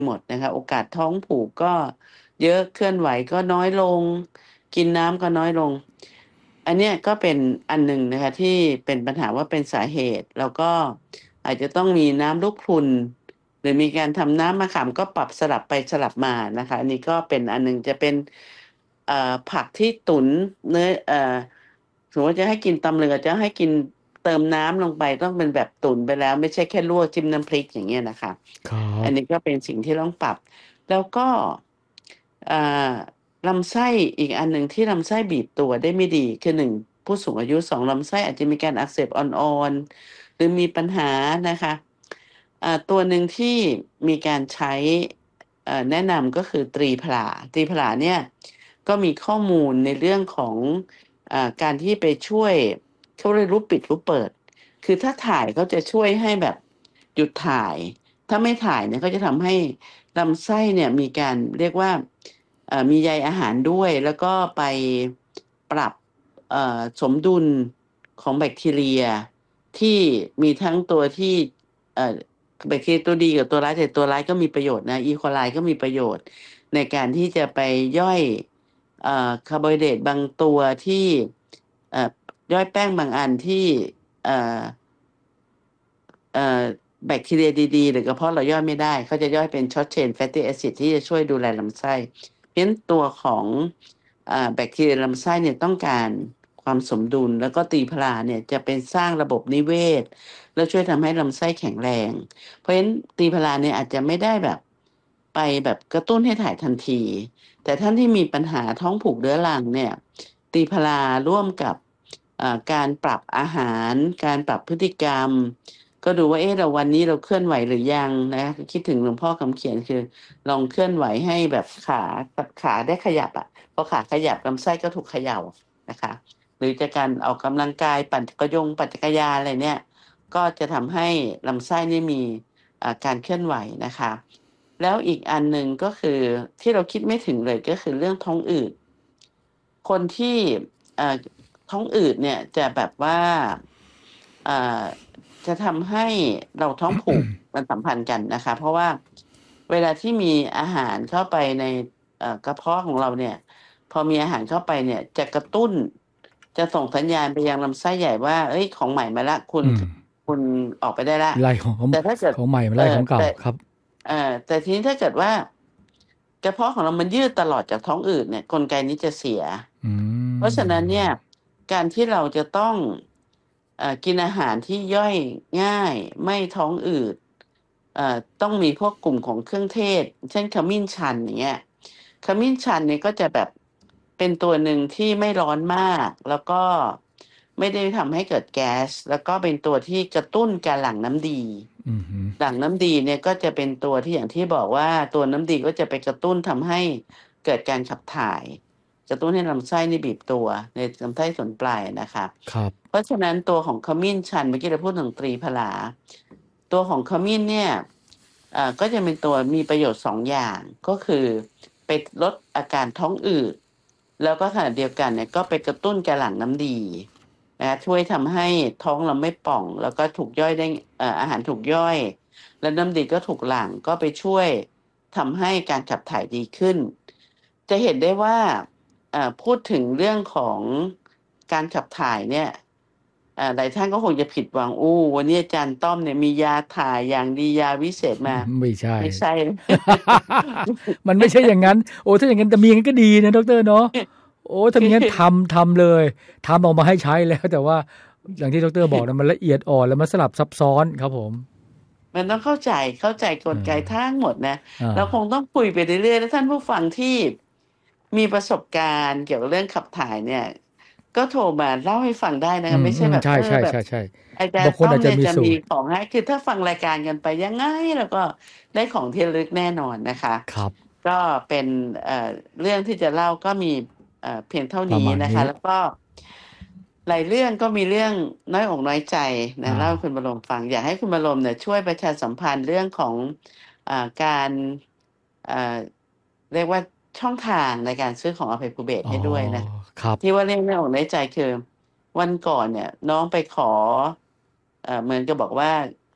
หมดนะคะโอกาสท้องผูกก็เยอะเคลื่อนไหวก็น้อยลงกินน้ำก็น้อยลงอันเนี้ยก็เป็นอันหนึ่งนะคะที่เป็นปัญหาว่าเป็นสาเหตุแล้วก็อาจจะต้องมีน้ำลูกพรุนหรือมีการทำน้ำมะขามก็ปรับสลับไปสลับมานะคะอันนี้ก็เป็นอันหนึ่งจะเป็นผักที่ตุ๋นเนื้อสมมติว่าจะให้กินตำลึงอาจจะให้กินเติมน้ำลงไปต้องเป็นแบบตุ๋นไปแล้วไม่ใช่แค่ลวกจิ้มน้ำพริกอย่างเงี้ยนะคะครับอันนี้ก็เป็นสิ่งที่ต้องปรับแล้วก็อ่าลำไส้อีกอันหนึ่งที่ลำไส้บีบตัวได้ไม่ดีคือหนึ่งผู้สูงอายุสองลำไส้อาจจะมีการอักเสบอ่อนๆหรือมีปัญหานะคะตัวหนึ่งที่มีการใช้แนะนำก็คือตรีพลาเนี่ยก็มีข้อมูลในเรื่องของการที่ไปช่วยเขาเรียกรูปปิดรูปเปิดคือถ้าถ่ายก็จะช่วยให้แบบหยุดถ่ายถ้าไม่ถ่ายเนี่ยก็จะทำให้ลำไส้เนี่ยมีการเรียกว่ามีใยอาหารด้วยแล้วก็ไปปรับสมดุลของแบคทีเรียที่มีทั้งตัวที่เอ่อแบคทีเรียตัวดีกับตัวร้ายแต่ตัวร้ายก็มีประโยชน์นะอีโคไลก็มีประโยชน์ในการที่จะไปย่อยคาร์โบไฮเดรตบางตัวที่เอ่อย่อยแป้งบางอันที่เอ่อเอ่อแบคทีเรียดีๆหรือกระเพาะเราย่อยไม่ได้เขาจะย่อยเป็นช็อตเชนแฟตตี้แอซิดที่จะช่วยดูแลลำไส้เพราะฉะนั้นตัวของแบคทีเรียลำไส้เนี่ยต้องการความสมดุลแล้วก็ตีพลาเนี่ยจะเป็นสร้างระบบนิเวศแล้วช่วยทำให้ลำไส้แข็งแรงเพราะฉะนั้นตีพลาเนี่ยอาจจะไม่ได้แบบไปแบบกระตุ้นให้ถ่ายทันทีแต่ท่านที่มีปัญหาท้องผูกเรื้อรังเนี่ยตีพลาร่วมกับการปรับอาหารการปรับพฤติกรรม ก็ดูว่าเราวันนี้เราเคลื่อนไหวหรือยังนะคิดถึงหลวงพ่อคำเขียนคือลองเคลื่อนไหวให้แบบขาได้ขยับอ่ะพอขาขยับลำไส้ก็ถูกเขย่านะคะหรือจากการออกกำลังกายปั่นจักรยานอะไรเนี่ยก็จะทำให้ลำไส้นี่มีการเคลื่อนไหวนะคะแล้วอีกอันหนึ่งก็คือที่เราคิดไม่ถึงเลยก็คือเรื่องท้องอืดคนที่เอ่อท้องอืดเนี่ยจะแบบว่าเอ่อ จะทำให้เราท้องผูกมันสัมพันธ์กันนะคะเพราะว่าเวลาที่มีอาหารเข้าไปในกระเพาะของเราเนี่ยพอมีอาหารเข้าไปเนี่ยจะกระตุ้นจะส่งสัญญาณไปยังลำไส้ใหญ่ว่าเอ้ยของใหม่มาละคุณอืมคุณออกไปได้ละไล่ของแต่ถ้าเกิดของใหม่มาเออไล่ของเก่าแต่ครับเออแต่ทีนี้ถ้าเกิดว่ากระเพาะของเรามันยืดตลอดจากท้องอืดเนี่ยกลไกนี้จะเสียอืเพราะฉะนั้นเนี่ยมการที่เราจะต้องกินอาหารที่ย่อยง่ายไม่ท้องอืดต้องมีพวกกลุ่มของเครื่องเทศเช่นขมิ้นชันอย่างเงี้ยขมิ้นชันเนี่ยก็จะแบบเป็นตัวหนึ่งที่ไม่ร้อนมากแล้วก็ไม่ได้ทำให้เกิดแก๊สแล้วก็เป็นตัวที่กระตุ้นการหลั่งน้ำดีอืมฮึหลั่งน้ำดีเนี่ยก็จะเป็นตัวที่อย่างที่บอกว่าตัวน้ำดีก็จะไปกระตุ้นทำให้เกิดการขับถ่าย กระตุ้นให้ลำไส้นี่บีบตัวในลำไส้ส่วนปลายนะคะครับเพราะฉะนั้นตัวของขมิ้นชันเมื่อกี้เราพูดถึงตรีพลาตัวของขมิ้นเนี่ยก็จะเป็นตัวมีประโยชน์สองอย่างก็คือไปลดอาการท้องอืดแล้วก็ขณะเดียวกันเนี่ยก็ไปกระตุ้นการหลั่งน้ำดีนะช่วยทำให้ท้องเราไม่ป่องแล้วก็ถูกย่อยได้อาหารถูกย่อยแล้วน้ำดีก็ถูกหลั่งก็ไปช่วยทำให้การขับถ่ายดีขึ้นจะเห็นได้ว่า พูดถึงเรื่องของการขับถ่ายเนี่ยหลายท่านก็คงจะผิดหวังวันนี้อาจารย์ต้อมเนี่ยมียาถ่ายอย่างดียาวิเศษมาไม่ใช่ไม่ใช่มันไม่ใช่อย่างนั้นโอ้ถ้าอย่างนั้นแต่มีอย่างนั้นก็ดีนะดอกเตอรเนาะโอ้ถ้าคือมีงั้นทำเลยทำออกมาให้ใช้แล้วแต่ว่าอย่างที่ดอกเตอรบอกนะมันละเอียดอ่อนแล้วมันสลับซับซ้อนครับผมมันต้องเข้าใจกเอลไกทั้องหมดนะอ่าเราคงต้องคุยไปเรื่อยๆแล้วท่านผู้ฟังที่มีประสบการณ์เกี่ยวกับเรื่องขับถ่ายเนี่ยก็โทรมาเล่าให้ฟังได้นะคะไม่ใช่แบบใช่ใช่แบบใช่ใช่อาจารบางคนอาจจะย์ต้อมเนี่ยจะมีมีสูตรของให้คือถ้าฟังรายการกันไปยังไงแล้วก็ได้ของที่ระลึกแน่นอนนะคะครับก็เป็นเอ่อเรื่องที่จะเล่าก็มีเพียงเท่านี้นะคะประมาณนี้แล้วก็หลายเรื่องก็มีเรื่องน้อยอกน้อยใจนะอ่าเล่าให้คุณบรมฟังอยากให้คุณบรมเนี่ยช่วยประชาสัมพันธ์เรื่องของการอ่าเรียกว่าช่องทางในการซื้อของอภัยภูเบศรอ๋อให้ด้วยนะครับที่ว่าเรื่องน้อยอกน้อยใจคือวันก่อนเนี่ยน้องไปขอเหมือนกับบอกว่า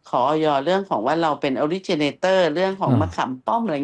ขออยเรื่องของว่าเราเป็นออริจิเนเตอร์เรื่องของอ่ามะขามป้อมอะไร